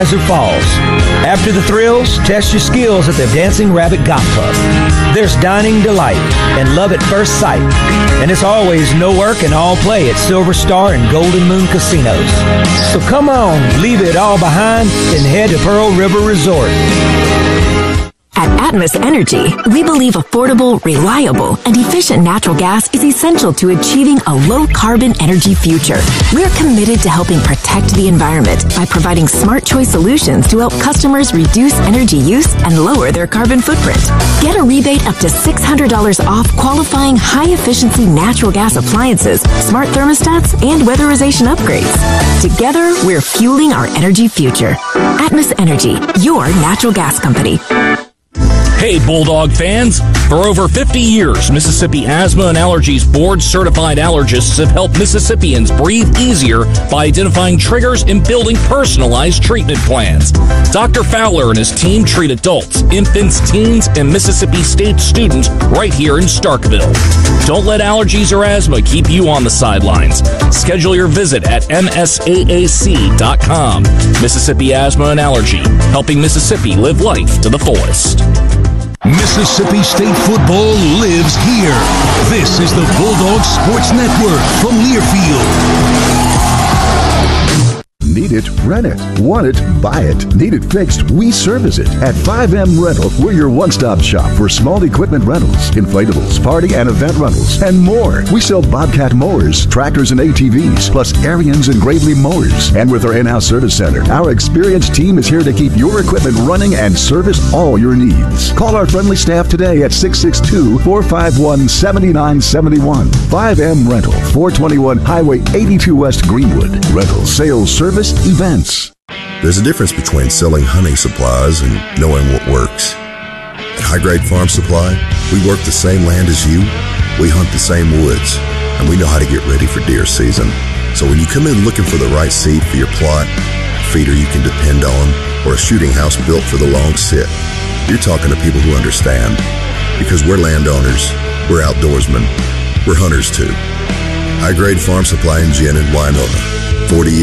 Desert Falls. After the thrills, test your skills at the Dancing Rabbit Golf Club. There's dining delight and love at first sight. And it's always no work and all play at Silver Star and Golden Moon Casinos. So come on, leave it all behind and head to Pearl River Resort. At Atmos Energy, we believe affordable, reliable, and efficient natural gas is essential to achieving a low-carbon energy future. We're committed to helping protect the environment by providing smart choice solutions to help customers reduce energy use and lower their carbon footprint. Get a rebate up to $600 off qualifying high-efficiency natural gas appliances, smart thermostats, and weatherization upgrades. Together, we're fueling our energy future. Atmos Energy, your natural gas company. Hey, Bulldog fans! For over 50 years, Mississippi Asthma and Allergies board-certified allergists have helped Mississippians breathe easier by identifying triggers and building personalized treatment plans. Dr. Fowler and his team treat adults, infants, teens, and Mississippi State students right here in Starkville. Don't let allergies or asthma keep you on the sidelines. Schedule your visit at msaac.com. Mississippi Asthma and Allergy, helping Mississippi live life to the fullest. Mississippi State football lives here. This is the Bulldog Sports Network from Learfield. Need it? Rent it. Want it? Buy it. Need it fixed? We service it. At 5M Rental, we're your one-stop shop for small equipment rentals, inflatables, party and event rentals, and more. We sell Bobcat mowers, tractors and ATVs, plus Ariens and Gravely mowers. And with our in-house service center, our experienced team is here to keep your equipment running and service all your needs. Call our friendly staff today at 662-451-7971. 5M Rental, 421 Highway 82 West Greenwood. Rental, sales, service, events. There's a difference between selling hunting supplies and knowing what works. At High Grade Farm Supply, we work the same land as you, we hunt the same woods, and we know how to get ready for deer season. So when you come in looking for the right seed for your plot, a feeder you can depend on, or a shooting house built for the long sit, you're talking to people who understand. Because we're landowners, we're outdoorsmen, we're hunters too. High Grade Farm Supply in Gin and Winona. 40